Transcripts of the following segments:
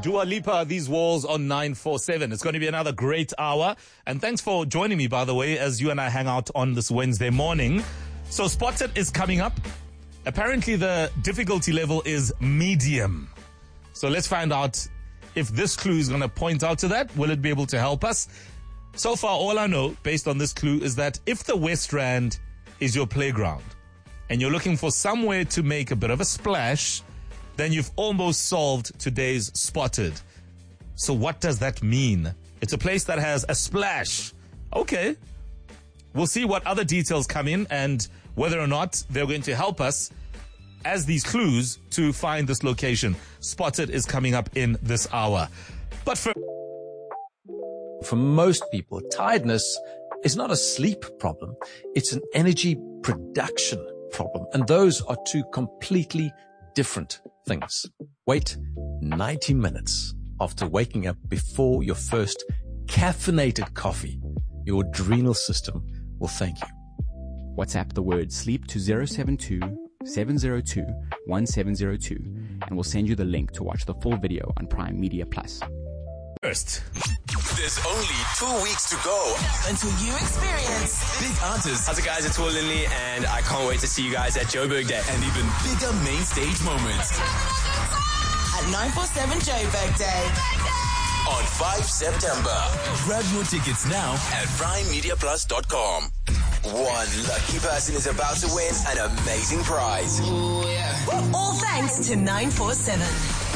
Dua Lipa, These Walls on 947. It's going to be another great hour. And thanks for joining me, by the way, as you and I hang out on this Wednesday morning. So Spotted is coming up. Apparently the difficulty level is medium. So let's find out if this clue is going to point out to that. Will it be able to help us? So far, all I know, based on this clue, is that if the West Rand is your playground and you're looking for somewhere to make a bit of a splash, then you've almost solved today's Spotted. So what does that mean? It's a place that has a splash. Okay. We'll see what other details come in and whether or not they're going to help us as these clues to find this location. Spotted is coming up in this hour. But for most people, tiredness is not a sleep problem. It's an energy production problem. And those are two completely different things. Wait 90 minutes after waking up before your first caffeinated coffee. Your adrenal system will thank you. WhatsApp the word sleep to 072-702-1702 and we'll send you the link to watch the full video on Prime Media Plus. First, there's only 2 weeks to go until you experience big artists. How's it, guys? It's Will Lindley, and I can't wait to see you guys at Joburg Day. And even bigger main stage moments at 947 Joburg Day on 5 September. Grab your tickets now at primemediaplus.com. One lucky person is about to win an amazing prize. Ooh, yeah. All thanks to 947.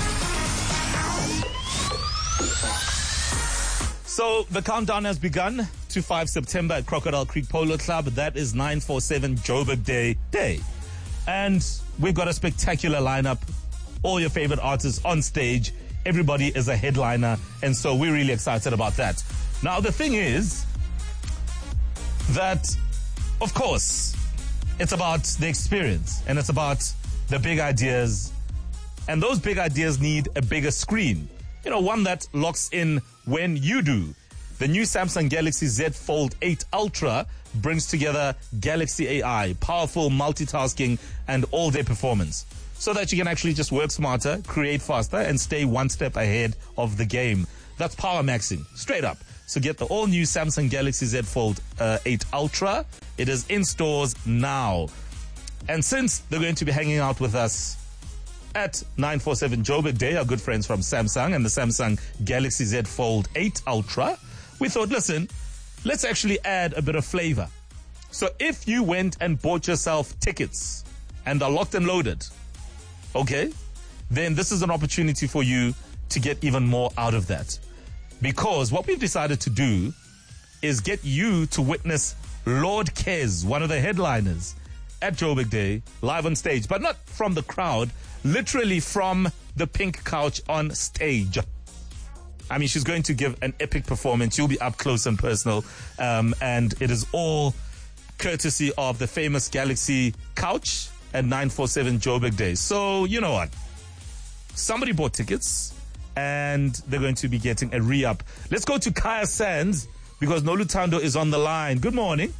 So the countdown has begun to 5 September at Crocodile Creek Polo Club. That is 947 Joburg Day. And we've got a spectacular lineup. All your favorite artists on stage. Everybody is a headliner. And so we're really excited about that. Now, the thing is that, of course, it's about the experience and it's about the big ideas. And those big ideas need a bigger screen. You know, one that locks in when you do. The new Samsung Galaxy Z Fold 8 Ultra brings together Galaxy AI, powerful multitasking and all-day performance so that you can actually just work smarter, create faster, and stay one step ahead of the game. That's power maxing, straight up. So get the all-new Samsung Galaxy Z Fold 8 Ultra. It is in stores now. And since they're going to be hanging out with us at 947 Joburg Day, our good friends from Samsung and the Samsung Galaxy Z Fold 8 Ultra, we thought, listen, let's actually add a bit of flavor. So if you went and bought yourself tickets and are locked and loaded, okay, then this is an opportunity for you to get even more out of that. Because what we've decided to do is get you to witness Lord Kez, one of the headliners at Joburg Day, live on stage, but not from the crowd, literally from the pink couch on stage. I mean, she's going to give an epic performance. You'll be up close and personal. And it is all courtesy of the famous Galaxy couch at 947 Joburg Day. So, you know what? Somebody bought tickets and they're going to be getting a re-up. Let's go to Kaya Sands because Noluthando is on the line. Good morning.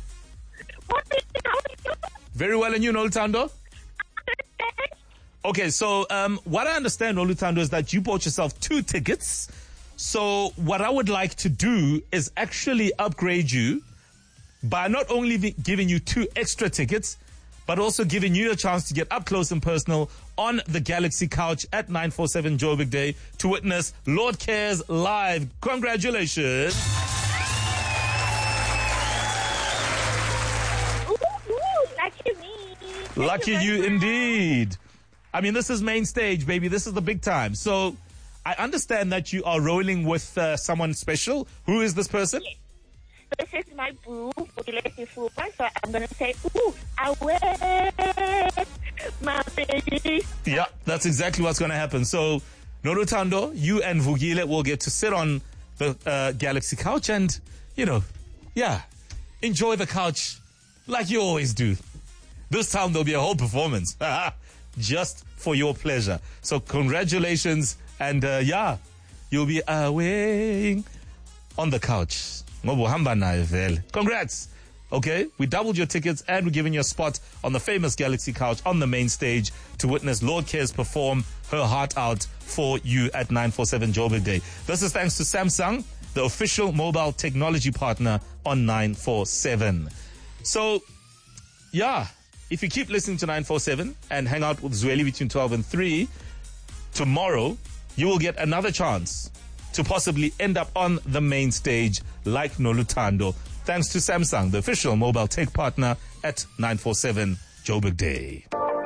Very well, and you, Noluthando? Okay, so what I understand, Noluthando, is that you bought yourself 2 tickets. So what I would like to do is actually upgrade you by not only giving you 2 extra tickets, but also giving you a chance to get up close and personal on the Galaxy couch at 947 Joburg Day to witness Lord Kez live. Congratulations. Lucky me. Lucky you indeed. I mean, this is main stage, baby. This is the big time. So I understand that you are rolling with someone special. Who is this person? Yes. This is my boo, so I'm going to say, ooh, I wet my baby. Yeah, that's exactly what's going to happen. So, Noluthando, you and Vugile will get to sit on the Galaxy couch and, you know, yeah, enjoy the couch like you always do. This time there'll be a whole performance just for your pleasure. So congratulations. And yeah, you'll be away on the couch. Congrats. Okay? We doubled your tickets and we're giving you a spot on the famous Galaxy Couch on the main stage to witness Lord Cares perform her heart out for you at 947 Joburg Day. This is thanks to Samsung, the official mobile technology partner on 947. So, yeah, if you keep listening to 947 and hang out with Zweli between 12 and 3, tomorrow you will get another chance to possibly end up on the main stage like Nolutando, thanks to Samsung, the official mobile tech partner at 947 Joburg Day.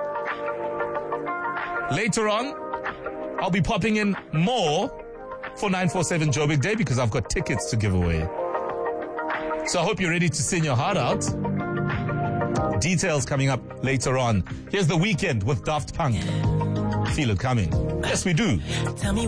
Later on, I'll be popping in more for 947 Joburg Day because I've got tickets to give away. So I hope you're ready to sing your heart out. Details coming up later on. Here's The Weekend with Daft Punk. Feel it coming. Yes, we do. Tell me